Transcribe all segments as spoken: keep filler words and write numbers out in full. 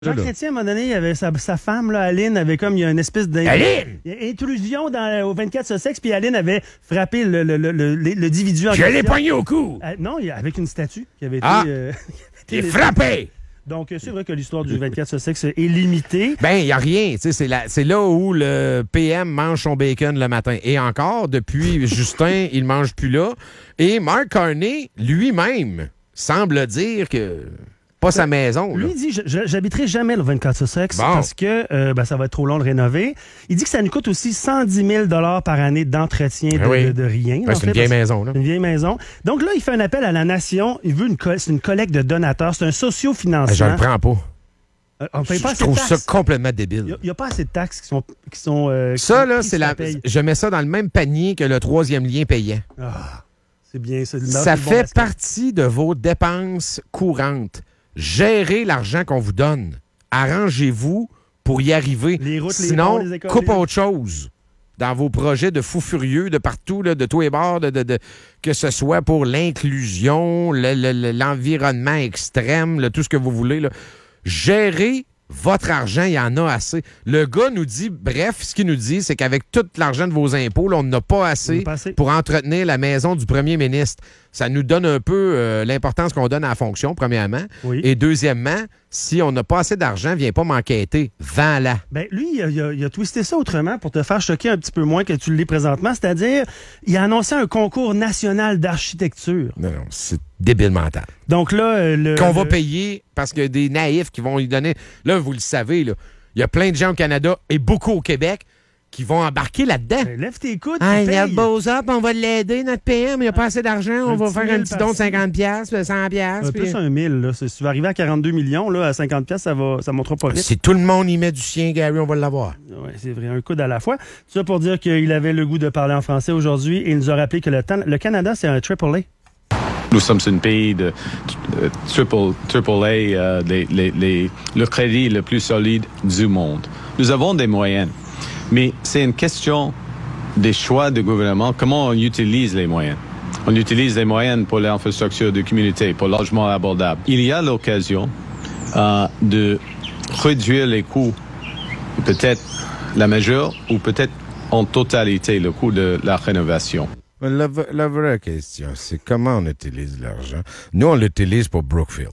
Jean Chrétien, à un moment donné, il avait sa, sa femme, là, Aline, avait comme, il y a une espèce d'intrusion dans, au vingt-quatre Sussex, puis Aline avait frappé le, le, le, le, l'individu en Je l'ai pogné au cou! Euh, non, il, avec une statue qui avait été... Ah, euh, il est frappé! Donc, c'est vrai que l'histoire du vingt-quatre Sussex est limitée. Ben, il n'y a rien. C'est, la, c'est là où le P M mange son bacon le matin. Et encore, depuis Justin, il ne mange plus là. Et Mark Carney, lui-même, semble dire que... Pas sa maison. Lui, là. il dit, je, je, j'habiterai jamais le vingt-quatre Sussex bon. parce que euh, ben, ça va être trop long de rénover. Il dit que ça nous coûte aussi cent dix mille dollars par année d'entretien de, oui. de, de rien. Ben, c'est fait, une vieille maison. Là. Une vieille maison. Donc là, il fait un appel à la nation. Il veut une, co- c'est une collecte de donateurs. C'est un socio-financement. Je le prends pas. Euh, on paye pas Je assez trouve de taxes. ça complètement débile. Il n'y a, a pas assez de taxes qui sont... Qui sont euh, qui ça, sont là, c'est la... Je mets ça dans le même panier que le troisième lien payant. Ah, c'est bien. C'est ça bon fait basket. partie de vos dépenses courantes. Gérez l'argent qu'on vous donne. Arrangez-vous pour y arriver. Les routes, les Sinon, ponts, les écoles, coupe les... autre chose dans vos projets de fous furieux de partout, là, de tous les bords, de, de, de, que ce soit pour l'inclusion, le, le, le, l'environnement extrême, le, tout ce que vous voulez. Là. Gérez votre argent, il y en a assez. Le gars nous dit, bref, ce qu'il nous dit, c'est qu'avec tout l'argent de vos impôts, là, on n'a pas assez, pas assez pour entretenir la maison du premier ministre. Ça nous donne un peu euh, l'importance qu'on donne à la fonction, premièrement. Oui. Et deuxièmement, si on n'a pas assez d'argent, viens pas m'enquêter. Vends-la. Ben, lui, il a, il, a, il a twisté ça autrement pour te faire choquer un petit peu moins que tu l'es présentement. C'est-à-dire, il a annoncé un concours national d'architecture. Non, non, c'est débile mental. Donc là, euh, le... Qu'on va le... payer parce qu'il y a des naïfs qui vont lui donner... Là, vous le savez, là, il y a plein de gens au Canada et beaucoup au Québec qui vont embarquer là-dedans. Ben, lève tes coudes, Ah, tu il y a payes. Beaux-Arts, on va l'aider, notre P M. Il n'y a pas assez d'argent. On Un va petit faire un mille petit don de par-ci. cinquante piastres, cent piastres. Un puis- plus un mille, là. Si tu vas arriver à quarante-deux millions, là, à cinquante piastres, ça va, ça montera pas vite. Si tout le monde y met du sien, Gary, on va l'avoir. Ouais, c'est vrai, un coude à la fois. Tout ça pour dire qu'il avait le goût de parler en français aujourd'hui et il nous a rappelé que le, temps, le Canada, c'est un triple A. Nous sommes un pays de euh, triple, triple A, euh, les, les, les, le crédit le plus solide du monde. Nous avons des moyens, mais c'est une question des choix du gouvernement, comment on utilise les moyens. On utilise les moyens pour l'infrastructure de communauté, pour le logement abordable. Il y a l'occasion euh, de réduire les coûts, peut-être la mesure ou peut-être en totalité le coût de la rénovation. La, la vraie question, c'est comment on utilise l'argent. Nous, on l'utilise pour Brookfield.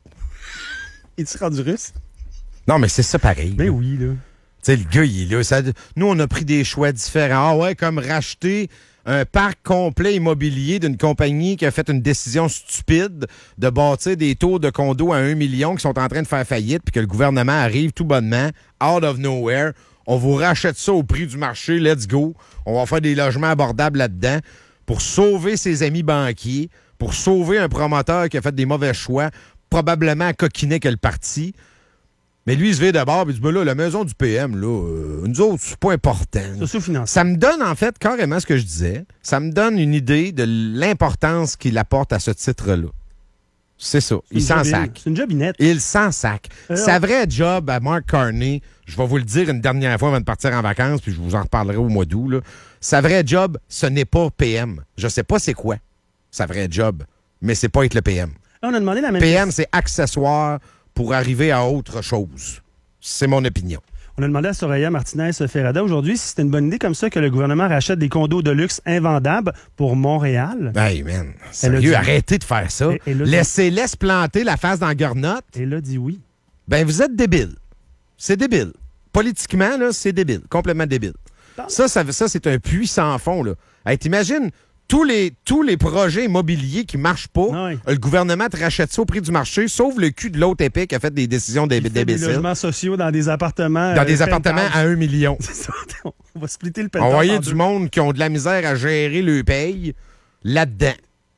Il se rendu russe? Non, mais c'est ça pareil. Ben là. oui, là. Tu sais, le gars, il est là. Ça, nous, on a pris des choix différents. Ah ouais, comme racheter un parc complet immobilier d'une compagnie qui a fait une décision stupide de bâtir des tours de condos à un million qui sont en train de faire faillite, puis que le gouvernement arrive tout bonnement, out of nowhere. On vous rachète ça au prix du marché. Let's go. On va faire des logements abordables là-dedans pour sauver ses amis banquiers, pour sauver un promoteur qui a fait des mauvais choix, probablement coquiné que le parti. Mais lui, il se vire d'abord et dit, ben là, la maison du P M, là, euh, nous autres, c'est pas important. Socio-financé. Ça me donne, en fait, carrément ce que je disais, ça me donne une idée de l'importance qu'il apporte à ce titre-là. C'est ça. Il s'en sac. C'est une jobinette. Il s'en sac. Euh, Sa vraie job à Mark Carney, je vais vous le dire une dernière fois avant de partir en vacances, puis je vous en reparlerai au mois d'août, là. Sa vraie job, ce n'est pas P M. Je sais pas c'est quoi, sa vraie job, mais c'est pas être le P M. Là, on a demandé la même P M, question. c'est accessoire pour arriver à autre chose. C'est mon opinion. On a demandé à Soraya Martinez-Ferrada aujourd'hui si c'était une bonne idée comme ça que le gouvernement rachète des condos de luxe invendables pour Montréal. Hey, man. Elle a Sérieux, dit- arrêtez de faire ça. Elle- elle a dit- Laissez-les se planter la face dans la gornotte. Et là, dit oui. Ben, vous êtes débile. C'est débile. Politiquement, là, c'est débile. Complètement débile. Ça, ça, ça c'est un puits sans fond, là. Hey, t'imagines, tous les, tous les projets immobiliers qui marchent pas, Ah oui. le gouvernement te rachète ça au prix du marché, sauf le cul de l'autre épée qui a fait des décisions Il fait des d'imbéciles. logements sociaux dans des appartements. Dans euh, des appartements penthouse. à un million. C'est ça. On va splitter le penthouse. Envoyer en du deux. monde qui ont de la misère à gérer le paye là-dedans.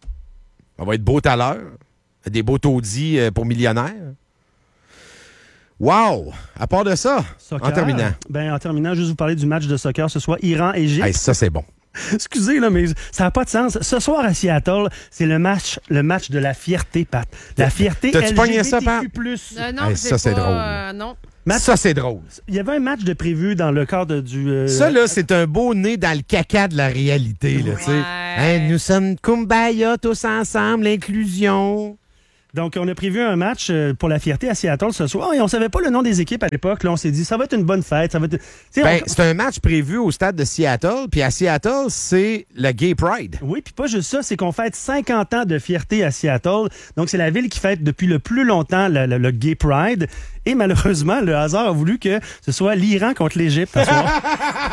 On va être beau tout à l'heure. Des beaux taudis euh, pour millionnaires. Wow! À part de ça, Soccer. en terminant. Ben, en terminant, juste vous parler du match de soccer ce soir, Iran-Égypte. Hey, ça, c'est bon. Excusez, là, mais ça n'a pas de sens. Ce soir à Seattle, c'est le match, le match de la fierté, Pat. La fierté T'as-tu pogné ça, Pat? L G B T Q plus. Euh, non, Hey, c'est ça, c'est pas, drôle. euh, non. Match- Ça, c'est drôle. Il y avait un match de prévu dans le cadre du... euh, Ça, là, c'est un beau nez dans le caca de la réalité, là, tu sais. Ouais. Hein, nous sommes kumbaya tous ensemble, l'inclusion. Donc, on a prévu un match euh, pour la fierté à Seattle ce soir et on savait pas le nom des équipes à l'époque. Là, on s'est dit, ça va être une bonne fête. Ça va être... Ben, on... c'est un match prévu au stade de Seattle, puis à Seattle, c'est la Gay Pride. Oui, puis pas juste ça, c'est qu'on fête cinquante ans de fierté à Seattle. Donc, c'est la ville qui fête depuis le plus longtemps le, le, le Gay Pride. Et malheureusement, le hasard a voulu que ce soit l'Iran contre l'Égypte ce soir.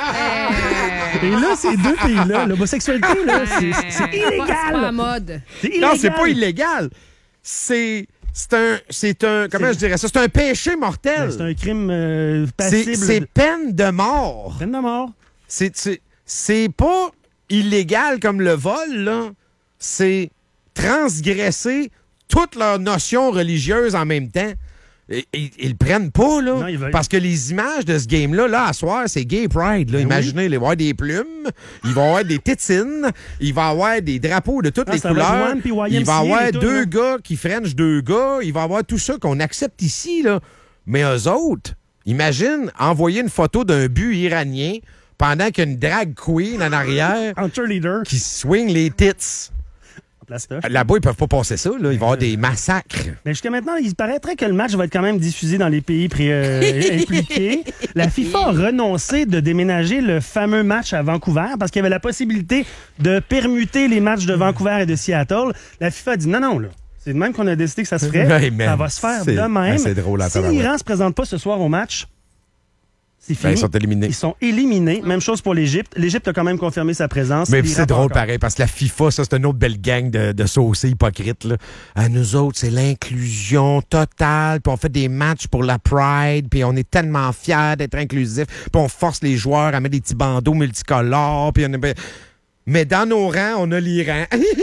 Et là, ces deux pays-là, l'homosexualité, là, c'est, c'est illégal. C'est pas à mode. C'est illégal. Non, c'est pas illégal. C'est... C'est un, c'est un, comment C'est- je dirais ça? C'est un péché mortel. C'est un crime euh, C'est, passible. c'est de... peine de mort. peine de mort. C'est, c'est, c'est pas illégal comme le vol, là. C'est transgresser toutes leurs notions religieuses en même temps. Et- et- Ils le prennent pas, là. Non, ils veulent- Parce que les images de ce game-là, là, à soir, c'est Gay Pride. Là. Ben Imaginez, il va y avoir des plumes, il va y avoir des tétines, il va y avoir des drapeaux de toutes Ah, les ça va être couleurs. One puis Y M C A Il va y avoir et tout, deux là. gars qui frenchent deux gars. Il va y avoir tout ça qu'on accepte ici, là. Mais eux autres, imagine envoyer une photo d'un but iranien pendant qu'il y a une drag queen en arrière Hunter leader. qui swing les tits. La stuff. Là-bas, ils peuvent pas passer ça. Là. Il va y avoir des massacres. Mais jusqu'à maintenant, il paraîtrait que le match va être quand même diffusé dans les pays pré- euh, impliqués. La FIFA a renoncé de déménager le fameux match à Vancouver parce qu'il y avait la possibilité de permuter les matchs de Vancouver et de Seattle. La FIFA a dit non, non, là. C'est de même qu'on a décidé que ça se ferait. Hey, man, ça va se faire c'est- de même. ben, c'est drôle, à si tabarouette. l'Iran se présente pas ce soir au match, c'est fini. Ben, ils sont éliminés. Ils sont éliminés. Même chose pour l'Égypte. L'Égypte a quand même confirmé sa présence. Mais L'Iran c'est pas drôle encore. pareil, parce que la FIFA, ça, c'est une autre belle gang de, de saucés hypocrites. Là. À nous autres, c'est l'inclusion totale, puis on fait des matchs pour la Pride, puis on est tellement fiers d'être inclusifs, puis on force les joueurs à mettre des petits bandeaux multicolores, puis on est... Mais dans nos rangs, on a l'Iran.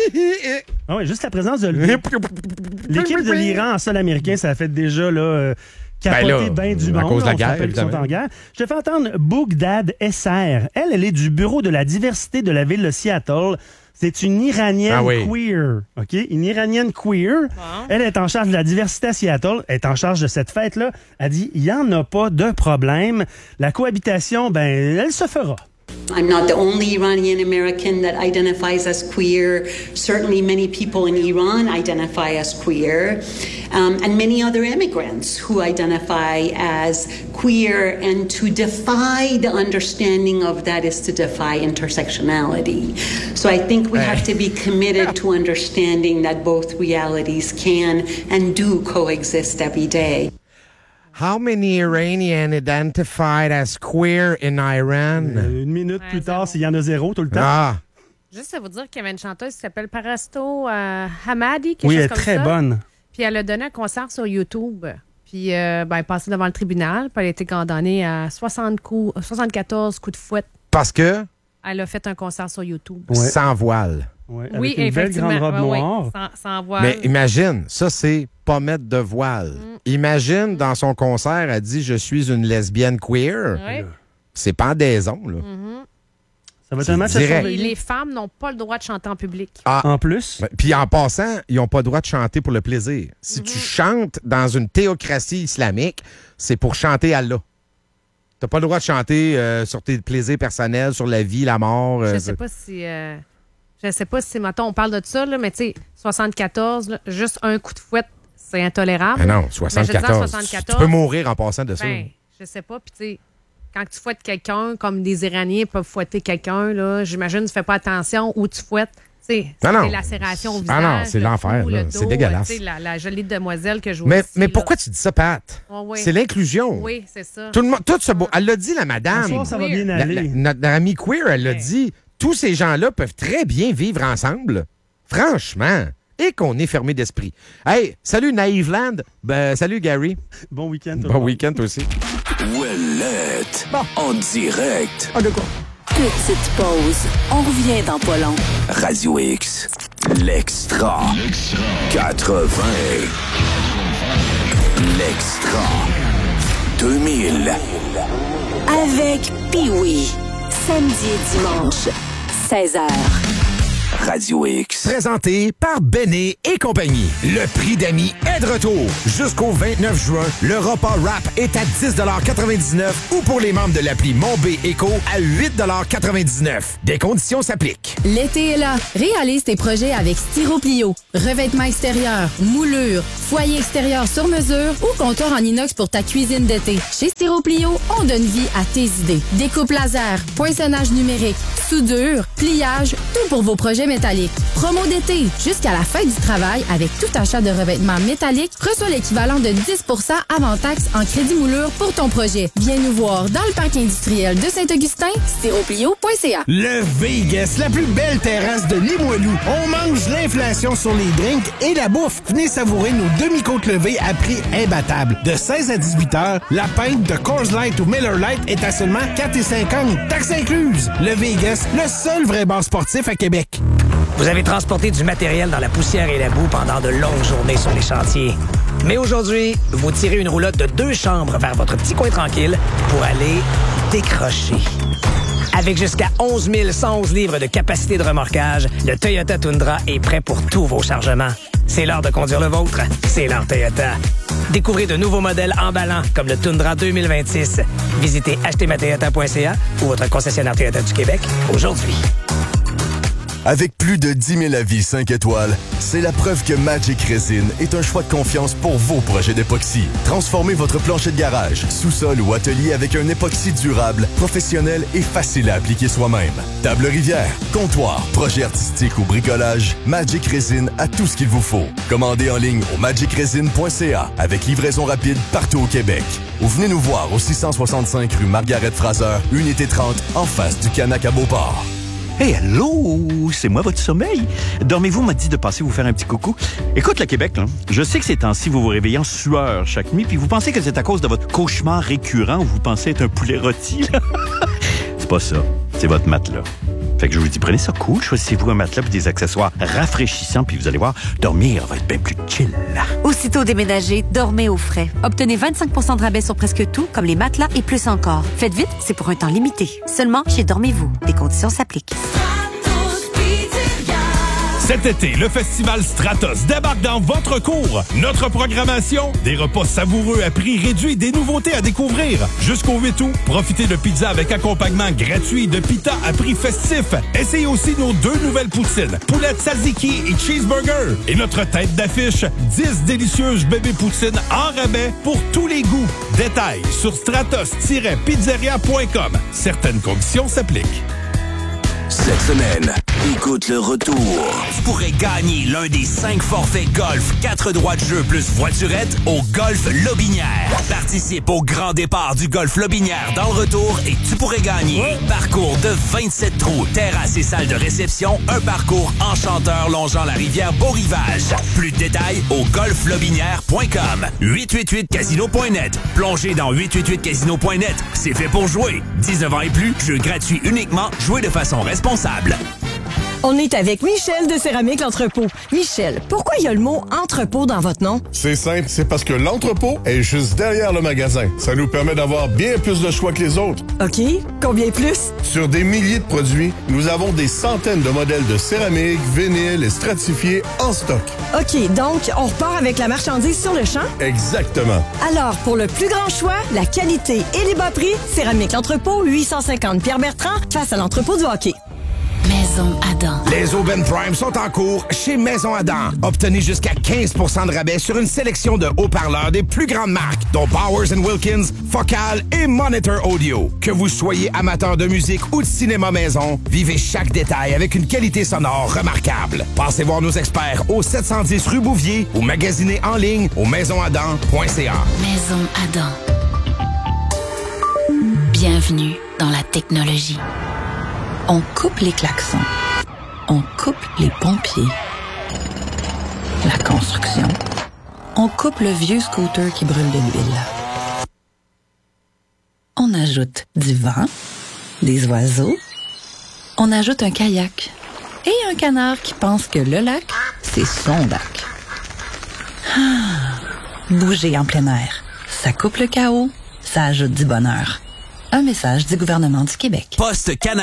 Ah oui, juste la présence de l'équipe de l'Iran en sol américain, ça a fait déjà là, euh, capoter Ben là, bien du à monde. cause de la On se guerre, rappelle qu'ils sont évidemment. en guerre. Je te fais entendre Bougdad Esser. Elle, elle est du bureau de la diversité de la ville de Seattle. C'est une Iranienne Ah oui. queer, OK? Une Iranienne queer. Elle est en charge de la diversité à Seattle. Elle est en charge de cette fête-là. Elle dit, il n'y en a pas de problème. La cohabitation, ben, elle se fera. I'm not the only Iranian American that identifies as queer. Certainly, many people in Iran identify as queer, um, and many other immigrants who identify as queer. And to defy the understanding of that is to defy intersectionality. So I think we have to be committed to understanding that both realities can and do coexist every day. How many Iranians identified as queer in Iran? Euh, une minute Ouais, plus c'est tard, bon. s'il y en a zéro tout le temps. Ah, Juste à vous dire qu'il y avait une chanteuse qui s'appelle Parasto euh, Hamadi, quelque Oui, elle chose est comme très ça. bonne. Puis elle a donné un concert sur YouTube. Puis euh, ben, elle est passée devant le tribunal. Puis elle a été condamnée à soixante coups, soixante-quatorze coups de fouette. parce que Elle a fait un concert sur YouTube. Ouais. sans voile. Ouais, Oui, avec une belle effectivement. grande robe Ouais, ouais. noire. Sans, sans voile. Mais imagine, ça, c'est pas mettre de voile. Mm. Imagine, dans son concert, elle dit « Je suis une lesbienne queer Ouais. ». C'est pendaison, là. Ça va être un match à direct. Et surveiller. les femmes n'ont pas le droit de chanter en public. En plus, Ben, Puis en passant, ils n'ont pas le droit de chanter pour le plaisir. Si tu chantes dans une théocratie islamique, c'est pour chanter Allah. T'as pas le droit de chanter euh, sur tes plaisirs personnels, sur la vie, la mort. euh, Je sais pas si... euh, je sais pas si, mettons, on parle de ça, là, mais tu sais, soixante-quatorze, là, juste un coup de fouette, c'est intolérable. Ah non, Mais je soixante-quatorze. veux dire, soixante-quatorze, Tu peux mourir en passant de ça. Ben, je sais pas. Puis, tu sais, quand tu fouettes quelqu'un, comme des Iraniens peuvent fouetter quelqu'un, là, j'imagine que tu fais pas attention où tu fouettes. Tu sais, Non, non. des lacérations au Ah visage. non, c'est le l'enfer, cou, là. le C'est dos, dégueulasse. tu sais, La, la jolie demoiselle que je vois mais ici, mais là. pourquoi tu dis ça, Pat? Oh, oui. C'est l'inclusion. Oui, c'est ça. Tout le monde, tout ce beau. Elle l'a dit, la madame. ce soir, ça va Queer. bien La- aller. la- notre amie queer, elle l'a Ouais. dit. Tous ces gens-là peuvent très bien vivre ensemble. Franchement. Et qu'on est fermé d'esprit. Hey, salut Naïveland. Ben, salut Gary. Bon week-end. tout le Bon monde. week-end toi aussi. Ouellette. En direct. Ah, de quoi? Petite pause. On revient dans pas long. Radio X. L'extra. quatre-vingts. L'extra. deux mille. Avec Pee-Wee. Samedi et dimanche, seize heures. Radio X. Présenté par Béné et compagnie. Le prix d'amis est de retour. Jusqu'au vingt-neuf juin, le repas wrap est à dix quatre-vingt-dix-neuf ou pour les membres de l'appli Mon B Éco à huit quatre-vingt-dix-neuf. Des conditions s'appliquent. L'été est là. Réalise tes projets avec Styroplio. Revêtement extérieur, moulure, foyer extérieur sur mesure ou comptoir en inox pour ta cuisine d'été. Chez Styroplio, on donne vie à tes idées. Découpe laser, poinçonnage numérique, soudure, pliage, tout pour vos projets métalliques. Promo d'été, jusqu'à la fin du travail, avec tout achat de revêtements métalliques, reçois l'équivalent de dix pour cent avant taxe en crédit moulure pour ton projet. Viens nous voir dans le parc industriel de Saint-Augustin, styroplio point c a. Le Vegas, la plus belle terrasse de Limoilou. On mange l'inflation sur les drinks et la bouffe. Venez savourer nos demi-côtes levées à prix imbattable. De seize à dix-huit heures, la pinte de Coors Light ou Miller Lite est à seulement quatre cinquante, taxes incluses. Le Vegas, le seul vrai bar sportif à Québec. Vous avez transporté du matériel dans la poussière et la boue pendant de longues journées sur les chantiers. Mais aujourd'hui, vous tirez une roulotte de deux chambres vers votre petit coin tranquille pour aller décrocher. Avec jusqu'à onze mille cent onze livres de capacité de remorquage, le Toyota Tundra est prêt pour tous vos chargements. C'est l'heure de conduire le vôtre. C'est l'heure Toyota. Découvrez de nouveaux modèles emballants comme le Tundra deux mille vingt-six. Visitez acheter ma toyota point c a ou votre concessionnaire Toyota du Québec aujourd'hui. Avec plus de dix mille avis cinq étoiles, c'est la preuve que Magic Resin est un choix de confiance pour vos projets d'époxy. Transformez votre plancher de garage, sous-sol ou atelier avec un époxy durable, professionnel et facile à appliquer soi-même. Table rivière, comptoir, projet artistique ou bricolage, Magic Resin a tout ce qu'il vous faut. Commandez en ligne au magic resin point c a avec livraison rapide partout au Québec. Ou venez nous voir au six cent soixante-cinq rue Margaret-Fraser, unité trente, en face du Canac à Beauport. Hey, allô, c'est moi votre sommeil. Dormez-vous m'a dit de passer vous faire un petit coucou. Écoute, le Québec, là, je sais que ces temps-ci, vous vous réveillez en sueur chaque nuit, puis vous pensez que c'est à cause de votre cauchemar récurrent où vous pensez être un poulet rôti, là. C'est pas ça, c'est votre matelas. Fait que je vous dis, prenez ça cool, choisissez-vous un matelas et des accessoires rafraîchissants, puis vous allez voir, dormir va être bien plus chill. Aussitôt déménagé, dormez au frais. Obtenez vingt-cinq pour cent de rabais sur presque tout, comme les matelas et plus encore. Faites vite, c'est pour un temps limité. Seulement chez Dormez-vous. Des conditions s'appliquent. Cet été, le festival Stratos débarque dans votre cour. Notre programmation, des repas savoureux à prix réduit, des nouveautés à découvrir. Jusqu'au huit août, profitez de pizza avec accompagnement gratuit de pita à prix festif. Essayez aussi nos deux nouvelles poutines, poulet tzatziki et cheeseburger. Et notre tête d'affiche, dix délicieuses bébés poutines en rabais pour tous les goûts. Détails sur stratos tiret pizzeria point com. Certaines conditions s'appliquent. Cette semaine, écoute le retour. Vous pourrez gagner l'un des cinq forfaits golf, quatre droits de jeu plus voiturette au Golf Lobinière. Participe au grand départ du Golf Lobinière dans le retour et tu pourrais gagner parcours de vingt-sept trous, terrasse et salle de réception, un parcours enchanteur longeant la rivière Beau-Rivage. Plus de détails au golf lobinière point com. huit cent quatre-vingt-huit casino point net. Plongez dans huit cent quatre-vingt-huit casino point net. C'est fait pour jouer. dix-neuf ans et plus, jeu gratuit uniquement, jouer de façon responsable. On est avec Michel de Céramique L'Entrepôt. Michel, pourquoi il y a le mot entrepôt dans votre nom? C'est simple, c'est parce que l'entrepôt est juste derrière le magasin. Ça nous permet d'avoir bien plus de choix que les autres. OK. Combien plus? Sur des milliers de produits, nous avons des centaines de modèles de céramique, vinyle et stratifiés en stock. OK, donc on repart avec la marchandise sur le champ? Exactement. Alors, pour le plus grand choix, la qualité et les bas prix, Céramique L'Entrepôt, huit cent cinquante Pierre-Bertrand, face à l'entrepôt du hockey. Maison Adam. Les Aubaine Prime sont en cours chez Maison Adam. Obtenez jusqu'à quinze pour cent de rabais sur une sélection de haut-parleurs des plus grandes marques, dont Bowers and Wilkins, Focal et Monitor Audio. Que vous soyez amateur de musique ou de cinéma maison, vivez chaque détail avec une qualité sonore remarquable. Passez voir nos experts au sept cent dix rue Bouvier ou magasinez en ligne au maison adam point c a. Maison Adam. Bienvenue dans la technologie. On coupe les klaxons. On coupe les pompiers. La construction. On coupe le vieux scooter qui brûle de l'huile. On ajoute du vent, des oiseaux. On ajoute un kayak et un canard qui pense que le lac, c'est son lac. Ah, bouger en plein air. Ça coupe le chaos, ça ajoute du bonheur. Un message du gouvernement du Québec. Poste Canada.